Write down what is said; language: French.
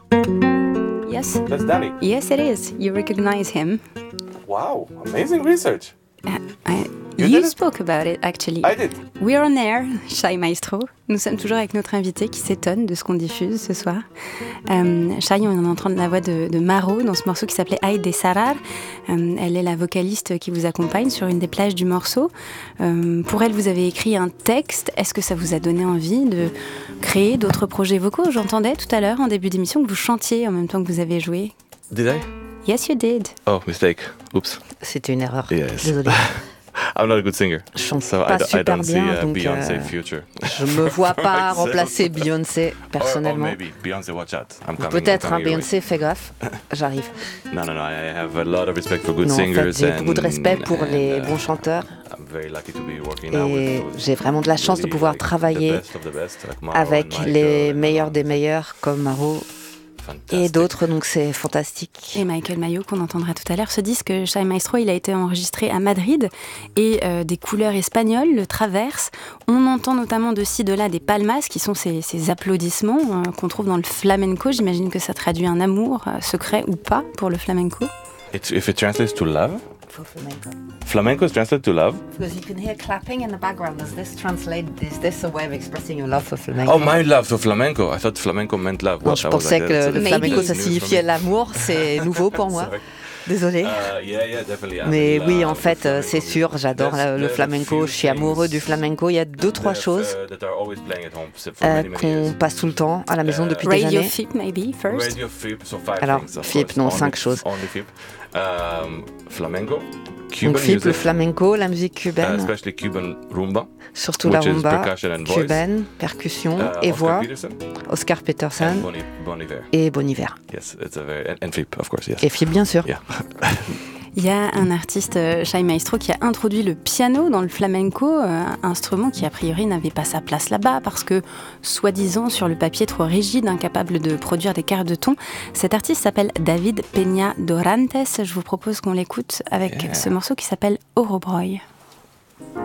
Yes. That's Danny. Yes, it is. You recognize him. Wow, amazing research. You You did it? spoke about it, actually. I did. We're on air, Shai Maestro. Nous sommes toujours avec notre invité qui s'étonne de ce qu'on diffuse ce soir. Shai, on est en train de la voix de Maro dans ce morceau qui s'appelait Ay de Sarar. Elle est la vocaliste qui vous accompagne sur une des plages du morceau. Pour elle, vous avez écrit un texte. Est-ce que ça vous a donné envie de créer d'autres projets vocaux ? J'entendais tout à l'heure, en début d'émission, que vous chantiez en même temps que vous avez joué. Did I? Yes, you did. Oh, mistake. Oops. C'était une erreur. Yes. Désolée. I'm not a good singer. Je chante So pas I super don't see bien, donc Beyoncé future. je me vois pas Myself. remplacer Beyoncé Or personnellement. maybe Beyoncé, watch out. Peut-être, coming your way. Beyoncé, fais gaffe, j'arrive. No, I have a lot of respect for good Non, en singers. fait, j'ai beaucoup de respect pour les and, bons chanteurs I'm very lucky to be working now et with those j'ai vraiment de la chance de really, pouvoir like, travailler the best of the best, like Maro avec and les Michael meilleurs and, des meilleurs comme Maro et fantastic. d'autres, donc c'est fantastique. Et Michael Mayo, qu'on entendra tout à l'heure. Ce disque, Shai Maestro, il a été enregistré à Madrid et des couleurs espagnoles le traversent. On entend notamment de ci, de là des palmas, qui sont ces applaudissements qu'on trouve dans le flamenco. J'imagine que ça traduit un amour secret ou pas pour le flamenco. If it translates to love, For flamenco. flamenco is translated to love. Because you can hear clapping in the background. Is this a way of expressing your love for flamenco? Oh, my love to flamenco. I thought flamenco meant love. Non, What? je I was pensais like, que that's- le Maybe. flamenco ça News signifiait for me. l'amour, c'est nouveau pour moi. Sorry. Désolée. Yeah, definitely. Mais I'm in oui, love en fait, with flamenco. c'est sûr, j'adore There's le a flamenco, few je suis amoureux du things flamenco. Il y a deux, trois choses that are always playing at home for many qu'on years. passe tout le temps à la maison depuis des Radio années. FIP, maybe, first. Radio FIP, so five Alors, things, of FIP, course. non, Only- 5 choses. Only FIP. Flamenco, Cuban Donc FIP, le music, flamenco, la musique cubaine, especially Cuban rumba, surtout la which is rumba, percussion and voice. cubaine, percussion et Oscar voix, Peterson Oscar and Peterson Bon Iver. et Bon Iver. Yes, it's a very and FIP, of course. Yes. Et FIP, bien sûr. Yeah. Il y a un artiste, Shai Maestro, qui a introduit le piano dans le flamenco, instrument qui a priori n'avait pas sa place là-bas parce que, soi-disant, sur le papier trop rigide, incapable de produire des quarts de ton. Cet artiste s'appelle David Peña Dorantes. Je vous propose qu'on l'écoute avec ce morceau qui s'appelle Orobroy.